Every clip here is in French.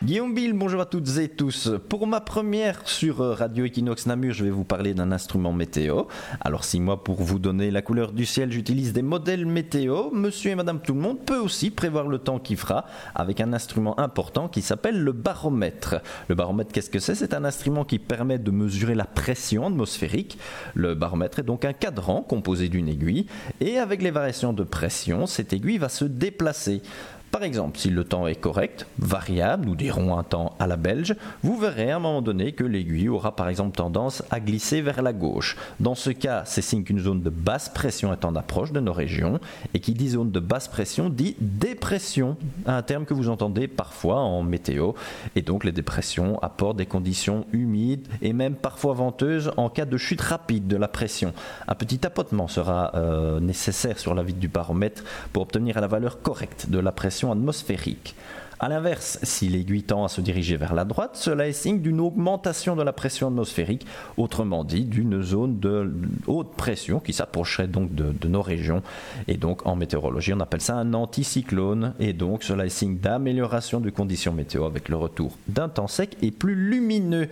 Guillaume Bill, bonjour à toutes et tous. Pour ma première sur Radio Equinox Namur, je vais vous parler d'un instrument météo. Alors si moi, pour vous donner la couleur du ciel, j'utilise des modèles météo, monsieur et madame tout le monde peut aussi prévoir le temps qu'il fera avec un instrument important qui s'appelle le baromètre. Le baromètre, qu'est-ce que c'est ? C'est un instrument qui permet de mesurer la pression atmosphérique. Le baromètre est donc un cadran composé d'une aiguille et avec les variations de pression, cette aiguille va se déplacer. Par exemple, si le temps est correct, variable, nous dirons un temps à la belge, vous verrez à un moment donné que l'aiguille aura par exemple tendance à glisser vers la gauche. Dans ce cas, c'est signe qu'une zone de basse pression est en approche de nos régions, et qui dit zone de basse pression dit dépression, un terme que vous entendez parfois en météo, et donc les dépressions apportent des conditions humides et même parfois venteuses en cas de chute rapide de la pression. Un petit tapotement sera nécessaire sur la vitre du baromètre pour obtenir la valeur correcte de la pression atmosphérique. A l'inverse, si l'aiguille tend à se diriger vers la droite, cela est signe d'une augmentation de la pression atmosphérique, autrement dit d'une zone de haute pression qui s'approcherait donc de nos régions. Et donc en météorologie, on appelle ça un anticyclone. Et donc cela est signe d'amélioration de conditions météo avec le retour d'un temps sec et plus lumineux.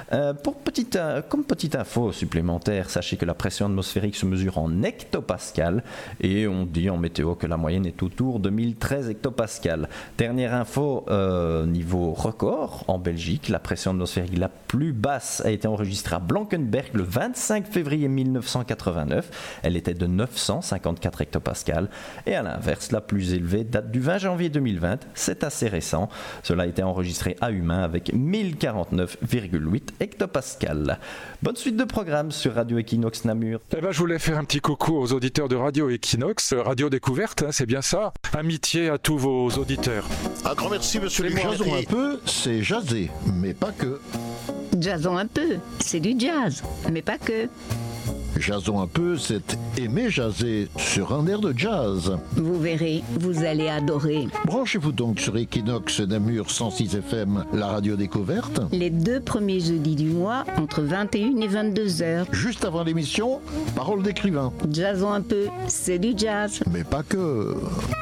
Comme petite info supplémentaire, sachez que la pression atmosphérique se mesure en hectopascal et on dit en météo que la moyenne est autour de 1013 hectopascal. Dernière info, niveau record en Belgique, la pression atmosphérique la plus basse a été enregistrée à Blankenberg le 25 février 1989. Elle était de 954 hectopascal. Et à l'inverse, la plus élevée date du 20 janvier 2020. C'est assez récent. Cela a été enregistré à Humain avec 1049,8 hectopascal. Bonne suite de programmes sur Radio Equinox Namur. Je voulais faire un petit coucou aux auditeurs de Radio Equinox, Radio Découverte, c'est bien ça. Amitié à tous vos auditeurs. Un grand merci, monsieur le maire. Jazzons un peu, c'est jaser, mais pas que. Jazzons un peu, c'est du jazz, mais pas que. Jazzons un peu, c'est aimer jaser sur un air de jazz. Vous verrez, vous allez adorer. Branchez-vous donc sur Equinox Namur 106 FM, la radio découverte. Les 2 premiers jeudis du mois, entre 21 et 22 heures. Juste avant l'émission, parole d'écrivain. Jazzons un peu, c'est du jazz. Mais pas que.